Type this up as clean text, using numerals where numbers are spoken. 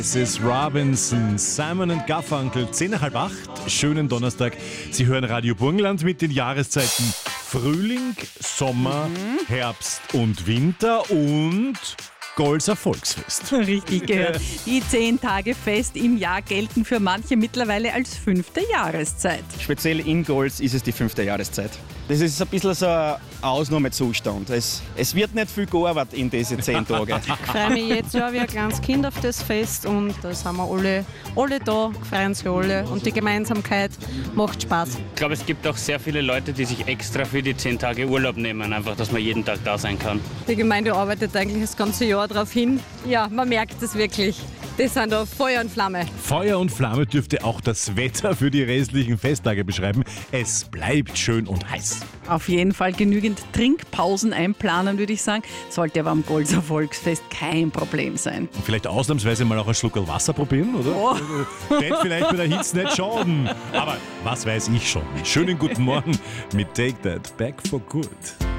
Es ist Robinson, Simon & Garfunkel, 7:30. Schönen Donnerstag. Sie hören Radio Burgenland mit den Jahreszeiten Frühling, Sommer, Herbst und Winter und Golzer Volksfest. Richtig gehört. Die 10 Tage Fest im Jahr gelten für manche mittlerweile als 5. Jahreszeit. Speziell in Golz ist es die 5. Jahreszeit. Das ist ein bisschen so ein Ausnahmezustand. Es wird nicht viel gearbeitet in diese 10 Tage. Ich freue mich jetzt ja wie ein kleines Kind auf das Fest und da sind wir alle da, freuen sich alle und die Gemeinsamkeit macht Spaß. Ich glaube, es gibt auch sehr viele Leute, die sich extra für die 10 Tage Urlaub nehmen, einfach, dass man jeden Tag da sein kann. Die Gemeinde arbeitet eigentlich das ganze Jahr darauf hin. Ja, man merkt es wirklich. Die sind da Feuer und Flamme. Feuer und Flamme dürfte auch das Wetter für die restlichen Festtage beschreiben. Es bleibt schön und heiß. Auf jeden Fall genügend Trinkpausen einplanen, würde ich sagen. Sollte aber am Golzer Volksfest kein Problem sein. Und vielleicht ausnahmsweise mal auch einen Schluck Wasser probieren, oder? Oh. Das vielleicht bei der Hitze nicht schaden. Aber was weiß ich schon. Schönen guten Morgen mit Take That Back for Good.